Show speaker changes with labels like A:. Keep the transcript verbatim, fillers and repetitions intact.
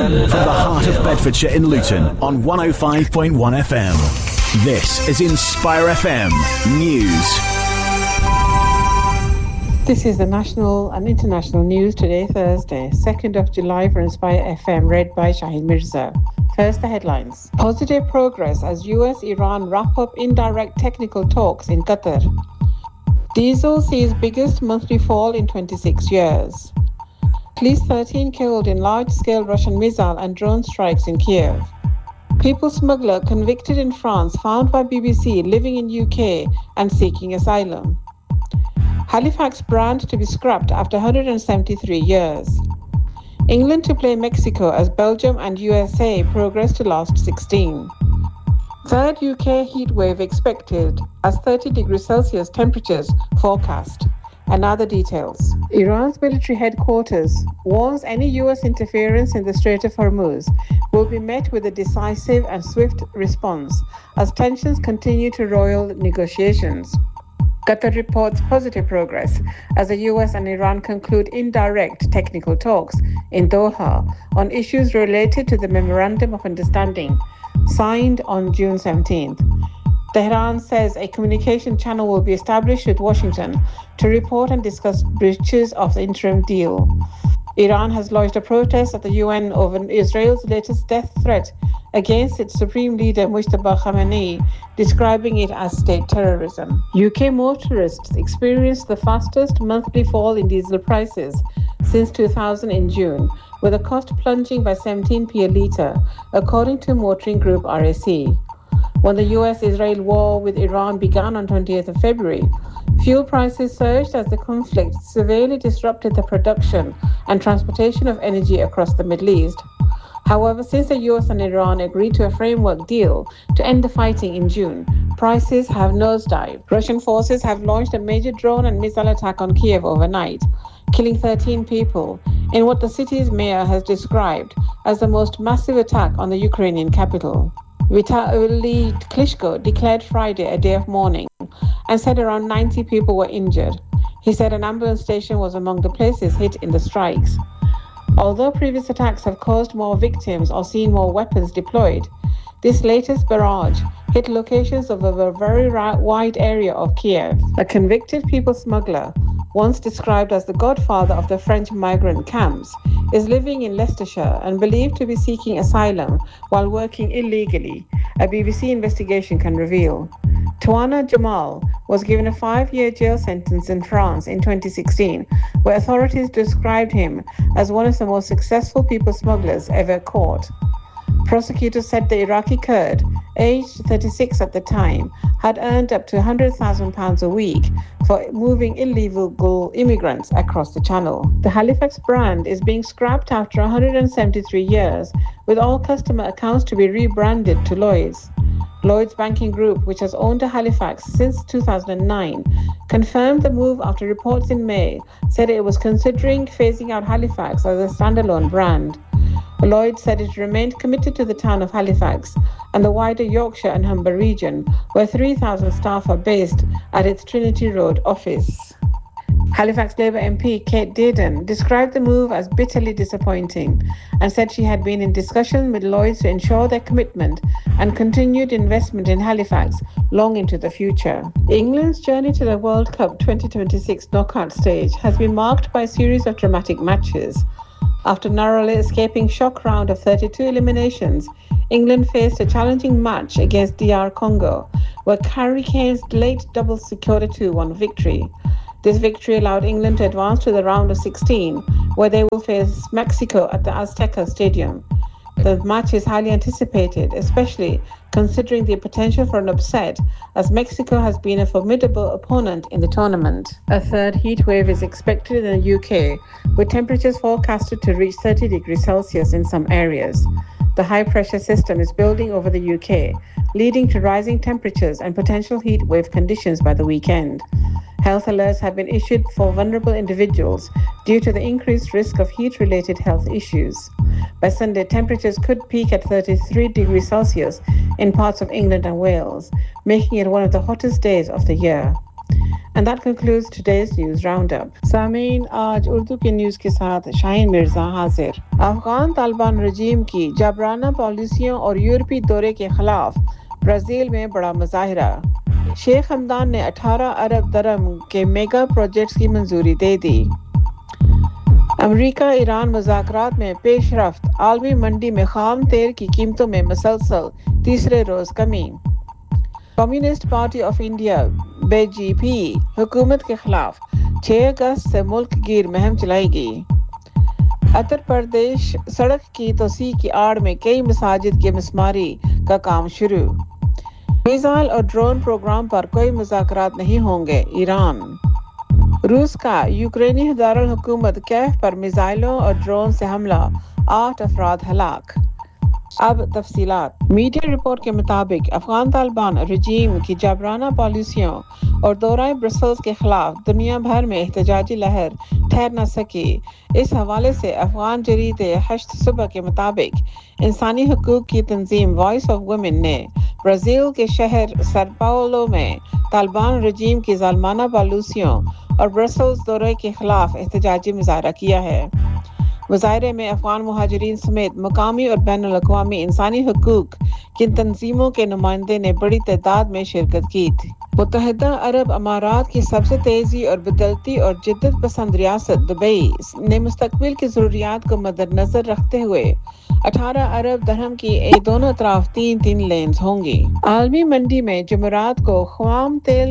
A: From the heart of Bedfordshire in Luton on one oh five point one F M. This is Inspire F M News.
B: This is the national and international news today, Thursday, second of July for Inspire F M, read by Shahid Mirza. First, the headlines. Positive progress as U S-Iran wrap up indirect technical talks in Qatar. Diesel sees biggest monthly fall in twenty-six years. At least thirteen killed in large-scale Russian missile and drone strikes in Kiev. People smuggler convicted in France found by B B C living in U K and seeking asylum. Halifax brand to be scrapped after one hundred seventy-three years. England to play Mexico as Belgium and U S A progress to last sixteen. Third U K heat wave expected as thirty degrees Celsius temperatures forecast. And now the details. Iran's military headquarters warns any U S interference in the Strait of Hormuz will be met with a decisive and swift response as tensions continue to roil negotiations. Qatar reports positive progress as the U S and Iran conclude indirect technical talks in Doha on issues related to the Memorandum of Understanding signed on June seventeenth. Tehran says a communication channel will be established with Washington to report and discuss breaches of the interim deal. Iran has lodged a protest at the U N over Israel's latest death threat against its supreme leader Mujtaba Khamenei, describing it as state terrorism. U K motorists experienced the fastest monthly fall in diesel prices since two thousand in June, with the cost plunging by seventeen p a litre, according to motoring group R A C. When the U S-Israel war with Iran began on twentieth of February, fuel prices surged as the conflict severely disrupted the production and transportation of energy across the Middle East. However, since the U S and Iran agreed to a framework deal to end the fighting in June, prices have nosedived. Russian forces have launched a major drone and missile attack on Kiev overnight, killing thirteen people in what the city's mayor has described as the most massive attack on the Ukrainian capital. Vitaly Klitschko declared Friday a day of mourning and said around ninety people were injured. He said an ambulance station was among the places hit in the strikes. Although previous attacks have caused more victims or seen more weapons deployed, this latest barrage hit locations over a very wide area of Kiev. A convicted people smuggler, once described as the godfather of the French migrant camps, is living in Leicestershire and believed to be seeking asylum while working illegally, a B B C investigation can reveal. Touana Jamal was given a five-year jail sentence in France in twenty sixteen, where authorities described him as one of the most successful people smugglers ever caught. Prosecutors said the Iraqi Kurd, aged thirty-six at the time, had earned up to one hundred thousand pounds a week for moving illegal immigrants across the channel. The Halifax brand is being scrapped after one hundred seventy-three years, with all customer accounts to be rebranded to Lloyds. Lloyds Banking Group, which has owned Halifax since two thousand nine, confirmed the move after reports in May said it was considering phasing out Halifax as a standalone brand. Lloyds said it remained committed to the town of Halifax and the wider Yorkshire and Humber region, where three thousand staff are based at its Trinity Road office. Halifax Labour M P Kate Dearden described the move as bitterly disappointing and said she had been in discussion with Lloyds to ensure their commitment and continued investment in Halifax long into the future. England's journey to the World Cup twenty twenty-six knockout stage has been marked by a series of dramatic matches. After narrowly escaping shock round of thirty-two eliminations, England faced a challenging match against D R Congo, where Harry Kane's late double secured a two one victory. This victory allowed England to advance to the round of sixteen, where they will face Mexico at the Azteca Stadium. The match is highly anticipated, especially considering the potential for an upset, as Mexico has been a formidable opponent in the tournament. A third heat wave is expected in the U K, with temperatures forecasted to reach thirty degrees Celsius in some areas. The high-pressure system is building over the U K, leading to rising temperatures and potential heat wave conditions by the weekend. Health alerts have been issued for vulnerable individuals due to the increased risk of heat-related health issues. By Sunday, temperatures could peak at thirty-three degrees Celsius in parts of England and Wales, making it one of the hottest days of the year. And that concludes today's news roundup. سامعین آج اردو کے news کے ساتھ شاہین مرزا حاضر. افغان طالبان رجیم کی جبرانہ پالیسیوں اور یورپی دورے کے خلاف برازیل میں بڑا مظاہرہ. شیخ حمدان نے اٹھارہ ارب درہم کے میگا پروجیکٹس کی منظوری دے دی. امریکہ ایران مذاکرات میں پیش رفت. عالمی منڈی میں خام تیل کی قیمتوں میں مسلسل تیسرے روز کمی. Communist party of India B J پی حکومت کے خلاف چھ اگست سے ملک گیر مہم چلائی گئی. اتر پردیش سڑک کی توسیع کی آڑ میں کئی مساجد کے مسماری کا کام شروع. میزائل اور ڈرون پروگرام پر کوئی مذاکرات نہیں ہوں گے. ایران. روس کا یوکرینی دارالحکومت کیف پر میزائلوں اور ڈرون سے حملہ. آٹھ افراد ہلاک. اب تفصیلات. میڈیا رپورٹ کے مطابق افغان طالبان رجیم کی جبرانہ پالیسیوں اور دورہ برسلز کے خلاف دنیا بھر میں احتجاجی لہر ٹھہر نہ سکی. اس حوالے سے افغان جریدے ہشت صبح کے مطابق انسانی حقوق کی تنظیم وائس آف ویمن نے برازیل کے شہر سر پاولو میں طالبان رجیم کی ظالمانہ پالیسیوں اور برسلز دورے کے خلاف احتجاجی مظاہرہ کیا ہے. مظاہرے میں افغان مہاجرین سمیت مقامی اور بین الاقوامی انسانی حقوق کی تنظیموں کے نمائندے نے بڑی تعداد میں شرکت کی تھی. متحدہ عرب امارات کی سب سے تیزی اور بدلتی اور جدت پسند ریاست دبئی نے مستقبل کی ضروریات کو مد نظر رکھتے ہوئے اٹھارہ ارب درہم کی دونوں اطراف تین تین لینز ہوں گی. عالمی منڈی میں جمعرات کو خام تیل